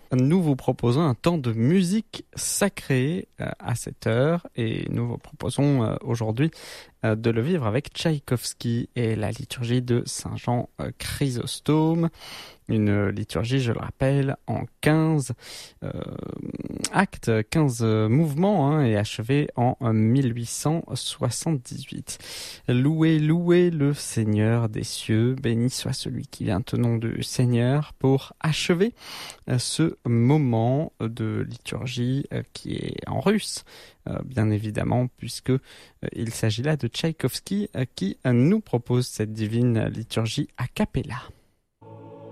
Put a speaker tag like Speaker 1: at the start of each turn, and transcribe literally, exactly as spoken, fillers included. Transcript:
Speaker 1: nous vous proposons un temps de musique sacrée à cette heure et nous vous proposons aujourd'hui de le vivre avec Tchaïkovski et la liturgie de Saint Jean Chrysostome. Une liturgie, je le rappelle, en quinze euh, actes, quinze mouvements, hein, et achevée en mille huit cent soixante-dix-huit. Louez, louez le Seigneur des cieux, béni soit celui qui vient au nom du Seigneur, pour achever ce moment de liturgie qui est en russe, bien évidemment, puisque il s'agit là de Tchaïkovski qui nous propose cette divine liturgie a cappella.